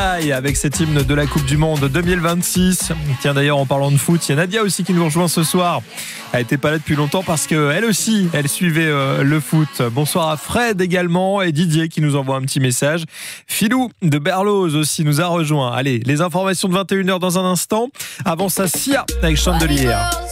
Avec cet hymne de la Coupe du Monde 2026. Tiens, d'ailleurs, en parlant de foot, il y a Nadia aussi qui nous rejoint ce soir. Elle n'était pas là depuis longtemps parce qu'elle aussi, elle suivait le foot. Bonsoir à Fred également et Didier qui nous envoie un petit message. Philou de Berlioz aussi nous a rejoint. Allez, les informations de 21h dans un instant. Avant ça, Sia avec Chandelier.